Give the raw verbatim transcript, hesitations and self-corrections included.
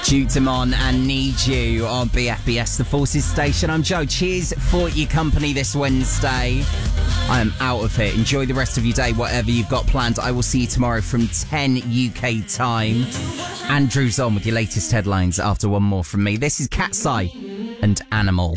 Duke Demon and Need You on B F B S, the Forces Station. I'm Joe. Cheers for your company this Wednesday. I am out of here. Enjoy the rest of your day, whatever you've got planned. I will see you tomorrow from ten U K time. Andrew's on with your latest headlines after one more from me. This is Cat's Eye and Animal.